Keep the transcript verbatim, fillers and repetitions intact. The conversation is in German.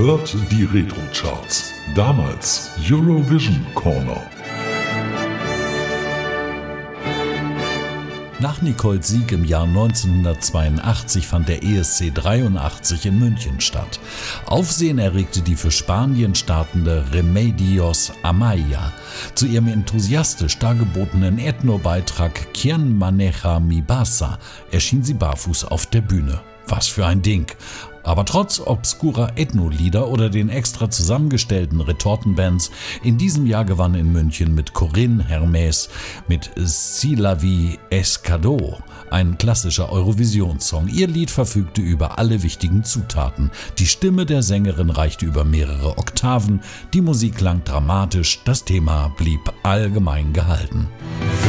hört die Retro-Charts. Damals Eurovision Corner. Nach Nicoles Sieg im Jahr neunzehnhundertzweiundachtzig fand der E S C dreiundachtzig in München statt. Aufsehen erregte die für Spanien startende Remedios Amaya. Zu ihrem enthusiastisch dargebotenen Ethno-Beitrag Quien maneja mi basa erschien sie barfuß auf der Bühne. Was für ein Ding! Aber trotz obskurer Ethno-Lieder oder den extra zusammengestellten Retortenbands, in diesem Jahr gewann in München mit Corinne Hermès mit Si la vie es cadeau ein klassischer Eurovision-Song. Ihr Lied verfügte über alle wichtigen Zutaten. Die Stimme der Sängerin reichte über mehrere Oktaven, die Musik klang dramatisch, das Thema blieb allgemein gehalten.